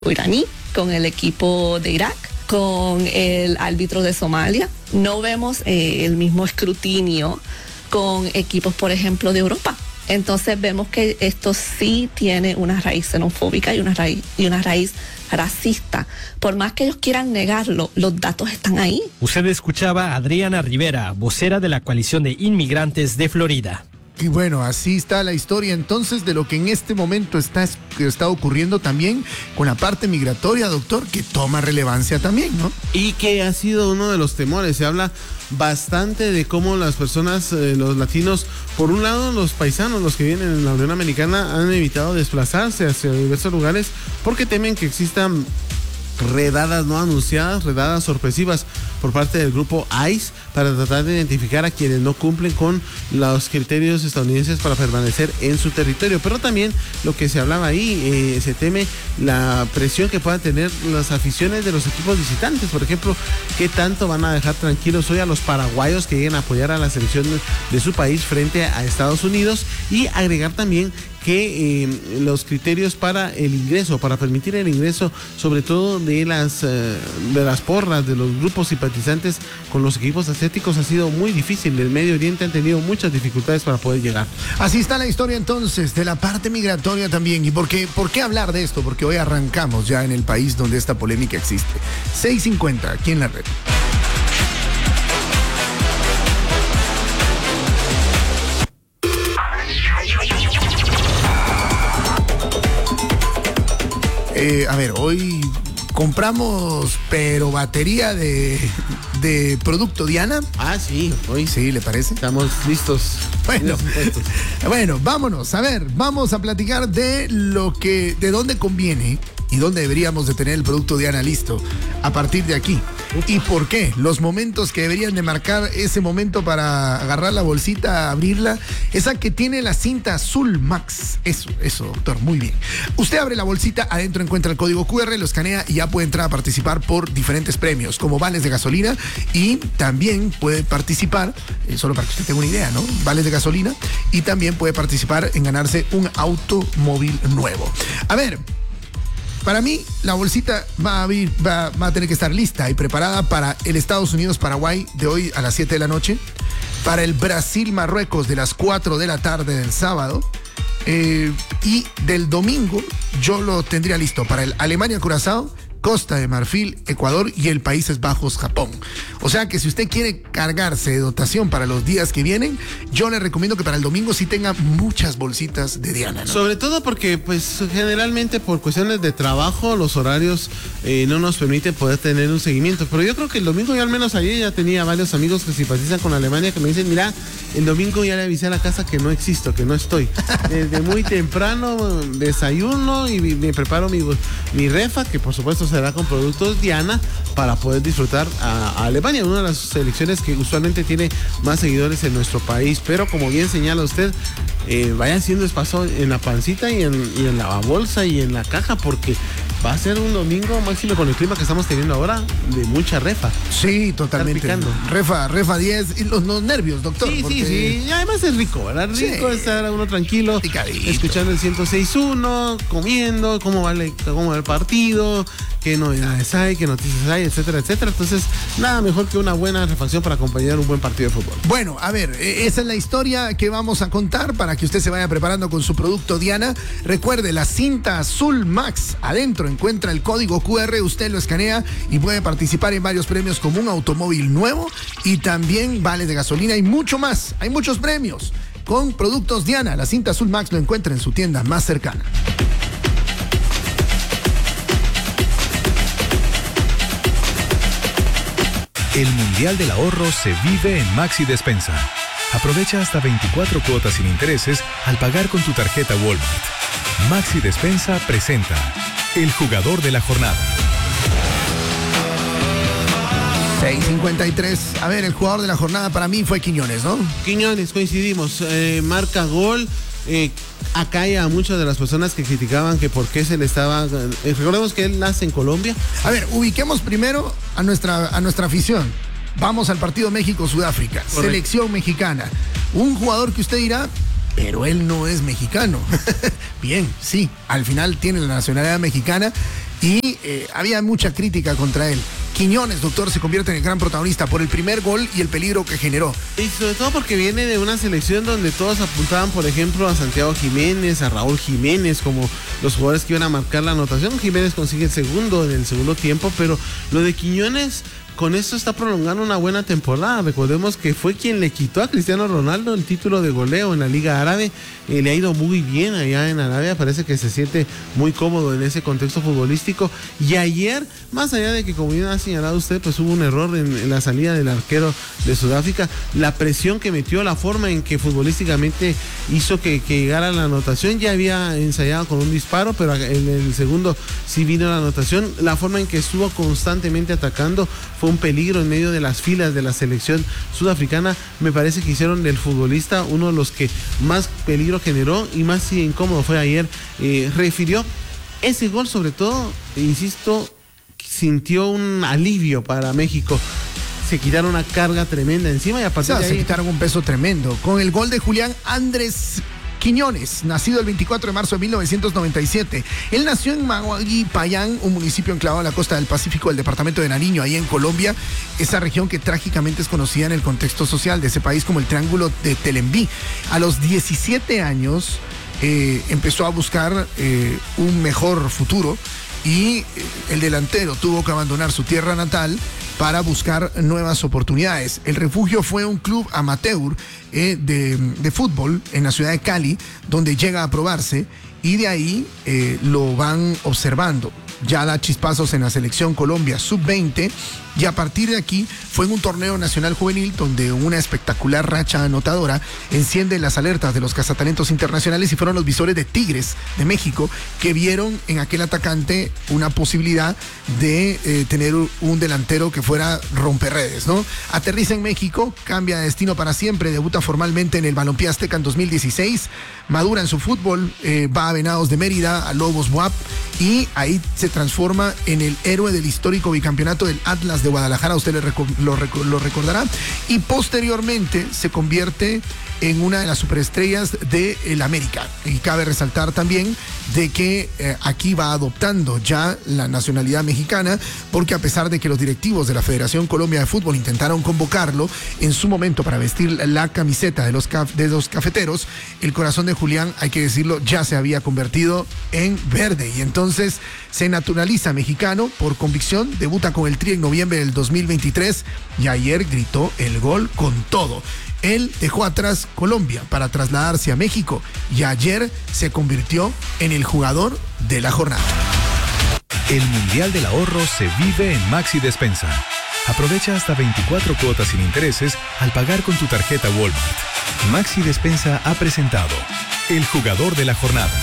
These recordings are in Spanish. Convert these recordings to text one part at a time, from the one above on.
iraní, con el equipo de Irak, con el árbitro de Somalia. No vemos el mismo escrutinio con equipos, por ejemplo, de Europa. Entonces vemos que esto sí tiene una raíz xenofóbica y una raíz racista. Por más que ellos quieran negarlo, los datos están ahí. Usted escuchaba a Adriana Rivera, vocera de la Coalición de Inmigrantes de Florida. Y bueno, así está la historia entonces de lo que en este momento está ocurriendo también con la parte migratoria, doctor, que toma relevancia también, ¿no? Y que ha sido uno de los temores. Se habla bastante de cómo las personas, los latinos, por un lado los paisanos, los que vienen en la Unión Americana, han evitado desplazarse hacia diversos lugares porque temen que existan redadas no anunciadas, redadas sorpresivas por parte del grupo ICE para tratar de identificar a quienes no cumplen con los criterios estadounidenses para permanecer en su territorio. Pero también lo que se hablaba ahí, se teme la presión que puedan tener las aficiones de los equipos visitantes. Por ejemplo, ¿qué tanto van a dejar tranquilos hoy a los paraguayos que lleguen a apoyar a la selección de su país frente a Estados Unidos? Y agregar también que los criterios para el ingreso, para permitir el ingreso, sobre todo de las porras, de los grupos simpatizantes con los equipos asiáticos, ha sido muy difícil. El Medio Oriente han tenido muchas dificultades para poder llegar. Así está la historia entonces de la parte migratoria también. ¿Y por qué hablar de esto? Porque hoy arrancamos ya en el país donde esta polémica existe. 6:50 aquí en la red. A ver, hoy compramos, pero batería de producto Diana. Ah, sí, hoy sí, ¿le parece? Estamos listos. Bueno, vámonos. A ver, vamos a platicar de dónde conviene y dónde deberíamos de tener el producto Diana listo a partir de aquí. ¿Y por qué? Los momentos que deberían de marcar ese momento para agarrar la bolsita, abrirla, esa que tiene la cinta azul Max. Eso, doctor, muy bien. Usted abre la bolsita, adentro encuentra el código QR, lo escanea y ya puede entrar a participar por diferentes premios, como vales de gasolina, y también puede participar, solo para que usted tenga una idea, ¿no? Vales de gasolina, y también puede participar en ganarse un automóvil nuevo. A ver, para mí, la bolsita va a tener que estar lista y preparada para el Estados Unidos-Paraguay de hoy a las 7 de la noche, para el Brasil-Marruecos de las 4 de la tarde del sábado, y del domingo yo lo tendría listo para el Alemania-Curazao, Costa de Marfil, Ecuador y el Países Bajos, Japón. O sea que si usted quiere cargarse de dotación para los días que vienen, yo le recomiendo que para el domingo sí tenga muchas bolsitas de Diana, ¿no? Sobre todo porque, pues, generalmente por cuestiones de trabajo, los horarios no nos permiten poder tener un seguimiento. Pero yo creo que el domingo, yo al menos ayer ya tenía varios amigos que simpatizan con Alemania que me dicen, mira, el domingo ya le avisé a la casa que no existo, que no estoy. Desde muy temprano desayuno y me preparo mi refa, que por supuesto será con productos Diana, para poder disfrutar a Alemania, una de las selecciones que usualmente tiene más seguidores en nuestro país. Pero como bien señala usted, vaya haciendo espacio en la pancita y en la bolsa y en la caja, porque va a ser un domingo, máximo con el clima que estamos teniendo ahora, de mucha refa. Sí, totalmente. Refa 10 y los nervios, doctor. Sí, porque... sí. Y además es rico, ¿verdad? Rico estar uno tranquilo, picadito, escuchando el 106.1, comiendo, cómo va el partido, qué novedades hay, qué noticias hay, etcétera, etcétera. Entonces, nada mejor que una buena refacción para acompañar un buen partido de fútbol. Bueno, a ver, esa es la historia que vamos a contar para que usted se vaya preparando con su producto Diana. Recuerde, la cinta azul Max, adentro encuentra el código QR, usted lo escanea y puede participar en varios premios como un automóvil nuevo y también vales de gasolina y mucho más. Hay muchos premios con productos Diana. La cinta azul Max lo encuentra en su tienda más cercana. El Mundial del Ahorro se vive en Maxi Despensa. Aprovecha hasta 24 cuotas sin intereses al pagar con tu tarjeta Walmart. Maxi Despensa presenta El Jugador de la Jornada. 6:53. A ver, el jugador de la jornada para mí fue Quiñones, ¿no? Quiñones, coincidimos. Marca gol. Acá hay a muchas de las personas que criticaban que por qué se le estaba... recordemos que él nace en Colombia. A ver, ubiquemos primero a nuestra afición. Vamos al partido México-Sudáfrica. Correcto. Selección mexicana. Un jugador que usted dirá, pero él no es mexicano. Bien, sí, al final tiene la nacionalidad mexicana. y había mucha crítica contra él. Quiñones, doctor, se convierte en el gran protagonista por el primer gol y el peligro que generó. Y sobre todo porque viene de una selección donde todos apuntaban, por ejemplo, a Santiago Jiménez, a Raúl Jiménez, como los jugadores que iban a marcar la anotación. Jiménez consigue el segundo en el segundo tiempo, pero lo de Quiñones, con esto está prolongando una buena temporada. Recordemos que fue quien le quitó a Cristiano Ronaldo el título de goleo en la Liga Árabe. Le ha ido muy bien allá en Arabia, parece que se siente muy cómodo en ese contexto futbolístico. Y ayer, más allá de que, como bien ha señalado usted, pues hubo un error en la salida del arquero de Sudáfrica, la presión que metió, la forma en que futbolísticamente hizo que llegara la anotación. Ya había ensayado con un disparo, pero en el segundo sí vino la anotación. La forma en que estuvo constantemente atacando fue un peligro en medio de las filas de la selección sudafricana. Me parece que hicieron del futbolista uno de los que más peligro generó y más incómodo fue ayer. Refirió ese gol, sobre todo, insisto, sintió un alivio para México. Se quitaron una carga tremenda encima y a partir de ahí... se quitaron un peso tremendo. Con el gol de Julián Andrés Quiñones, nacido el 24 de marzo de 1997. Él nació en Maguagui, Payán, un municipio enclavado en la costa del Pacífico del departamento de Nariño, ahí en Colombia, esa región que trágicamente es conocida en el contexto social de ese país como el Triángulo de Telembí. A los 17 años empezó a buscar un mejor futuro y el delantero tuvo que abandonar su tierra natal para buscar nuevas oportunidades. El refugio fue un club amateur de fútbol en la ciudad de Cali, donde llega a probarse y de ahí lo van observando. Ya da chispazos en la selección Colombia sub-20 y a partir de aquí fue en un torneo nacional juvenil donde una espectacular racha anotadora enciende las alertas de los cazatalentos internacionales y fueron los visores de Tigres de México que vieron en aquel atacante una posibilidad de tener un delantero que fuera romperredes, ¿no? Aterriza en México, cambia de destino para siempre, debuta formalmente en el Balompié Azteca en 2016, madura en su fútbol, va a Venados de Mérida, a Lobos Buap y ahí se transforma en el héroe del histórico bicampeonato del Atlas de Guadalajara, usted lo recordará, y posteriormente se convierte en una de las superestrellas del América. Y cabe resaltar también de que aquí va adoptando ya la nacionalidad mexicana, porque a pesar de que los directivos de la Federación Colombia de Fútbol intentaron convocarlo en su momento para vestir la camiseta de los cafeteros, el corazón de Julián, hay que decirlo, ya se había convertido en verde y entonces se naturaliza mexicano por convicción, debuta con el Tri en noviembre del 2023 y ayer gritó el gol con todo. Él dejó atrás Colombia para trasladarse a México y ayer se convirtió en el jugador de la jornada. El Mundial del Ahorro se vive en Maxi Despensa. Aprovecha hasta 24 cuotas sin intereses al pagar con tu tarjeta Walmart. Maxi Despensa ha presentado el jugador de la jornada.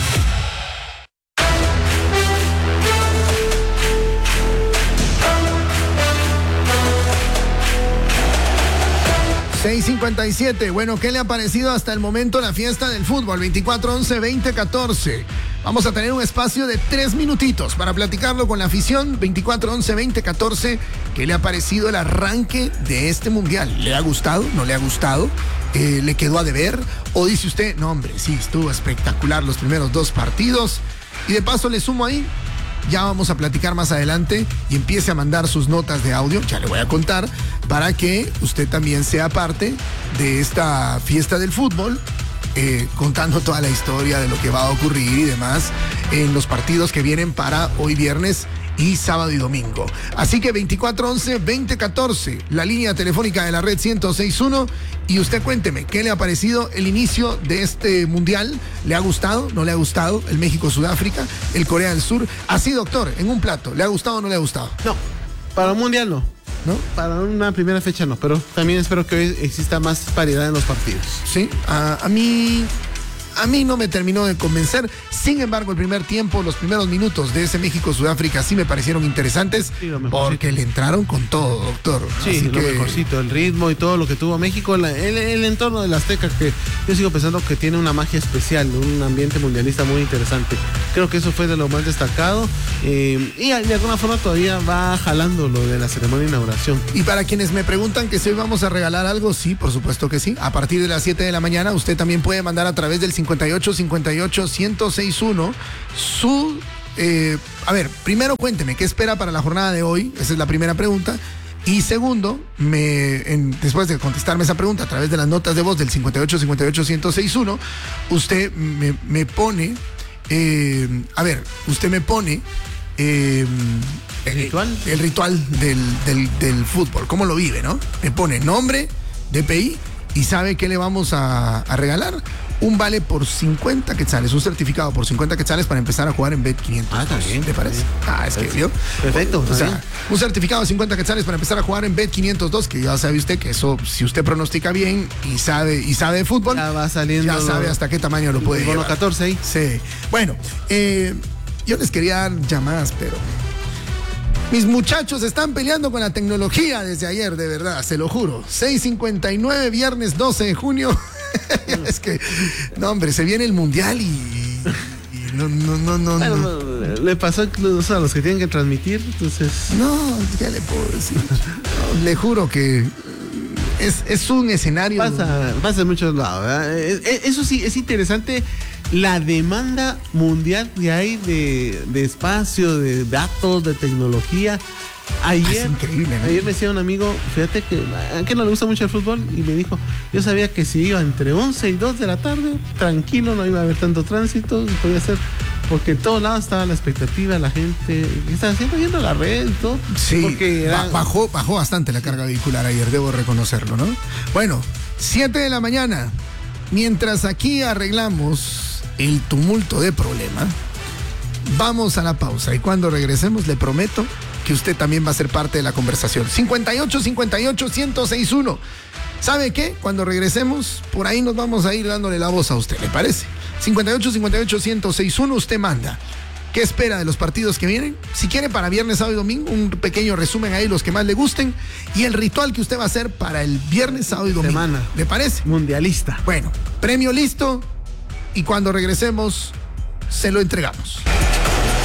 $6.57. Bueno, ¿qué le ha parecido hasta el momento la fiesta del fútbol? 24-11-20-14. Vamos a tener un espacio de 3 minutitos para platicarlo con la afición. 24-11-20-14. ¿Qué le ha parecido el arranque de este mundial? ¿Le ha gustado? ¿No le ha gustado? ¿Le quedó a deber? ¿O dice usted, no hombre, sí, estuvo espectacular los primeros 2 partidos? Y de paso le sumo ahí, ya vamos a platicar más adelante y empiece a mandar sus notas de audio, ya le voy a contar, para que usted también sea parte de esta fiesta del fútbol, contando toda la historia de lo que va a ocurrir y demás en los partidos que vienen para hoy viernes y sábado y domingo. Así que 24-11-20-14, la línea telefónica de la red 106.1, y usted cuénteme, ¿qué le ha parecido el inicio de este mundial? ¿Le ha gustado? ¿No le ha gustado? El México-Sudáfrica, el Corea del Sur. Así, doctor, en un plato, ¿le ha gustado o no le ha gustado? No, para un mundial no. ¿No? Para una primera fecha no, pero también espero que hoy exista más variedad en los partidos. Sí, a mí no me terminó de convencer. Sin embargo, el primer tiempo, los primeros minutos de ese México-Sudáfrica sí me parecieron interesantes, sí, porque le entraron con todo, doctor. Sí, así lo mejorcito, el ritmo y todo lo que tuvo México, el entorno del Azteca, que yo sigo pensando que tiene una magia especial, un ambiente mundialista muy interesante. Creo que eso fue de lo más destacado y de alguna forma todavía va jalando lo de la ceremonia de inauguración. Y para quienes me preguntan que si hoy vamos a regalar algo, sí, por supuesto que sí. A partir de las 7 de la mañana, usted también puede mandar a través del 58-58-1061 su a ver, primero cuénteme, ¿qué espera para la jornada de hoy? Esa es la primera pregunta. Y segundo, después de contestarme esa pregunta a través de las notas de voz del 58-58-1061, usted me pone, usted me pone ¿El ritual? El ritual del fútbol, cómo lo vive, ¿no? Me pone nombre, DPI, y ¿sabe qué le vamos a regalar? Un vale por 50 quetzales, un certificado por 50 quetzales para empezar a jugar en Bet500. Ah, está bien. ¿Te parece? Es que vio. Perfecto. O sea, un certificado de 50 quetzales para empezar a jugar en Bet502, que ya sabe usted que eso, si usted pronostica bien y sabe de fútbol, ya va saliendo. Ya sabe hasta qué tamaño lo puede llevar. 14 ahí. Sí. Bueno, yo les quería dar llamadas, pero mis muchachos están peleando con la tecnología desde ayer, de verdad, se lo juro. 6:59, viernes 12 de junio. Es que, no, hombre, se viene el mundial y no. Bueno, le pasó incluso a los que tienen que transmitir, entonces. No, ya le puedo decir. No, le juro que es un escenario. Pasa en muchos lados, ¿verdad? Eso sí, es interesante la demanda mundial que hay de espacio, de datos, de tecnología. Ayer, es increíble, ¿no? Ayer me decía un amigo, fíjate que a que no le gusta mucho el fútbol, y me dijo, yo sabía que si iba entre 11 y 2 de la tarde, tranquilo, no iba a haber tanto tránsito, podía ser, porque en todos lados estaba la expectativa, la gente, ¿qué están haciendo? Viendo la red y todo. Sí, porque bajó bastante la carga vehicular ayer, debo reconocerlo, ¿no? Bueno, 7 de la mañana, mientras aquí arreglamos el tumulto de problema, vamos a la pausa y cuando regresemos le prometo que usted también va a ser parte de la conversación. 58-58-1061. ¿Sabe qué? Cuando regresemos, por ahí nos vamos a ir dándole la voz a usted, ¿le parece? 58-58-1061, usted manda. ¿Qué espera de los partidos que vienen? Si quiere para viernes, sábado y domingo, un pequeño resumen ahí, los que más le gusten, y el ritual que usted va a hacer para el viernes, sábado y domingo. Semana. ¿Le parece? Mundialista. Bueno, premio listo, y cuando regresemos, se lo entregamos.